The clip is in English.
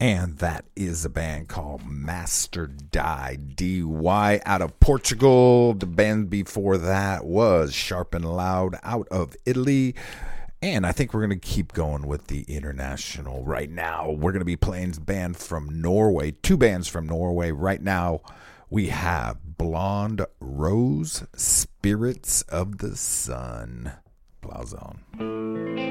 And that is a band called Master Die, D-Y, out of Portugal. The band before that was Sharp and Loud out of Italy. And I think we're going to keep going with the international right now. We're going to be playing band from Norway, two bands from Norway. Right now we have Blonde Rose, Spirits of the Sun. Applause on.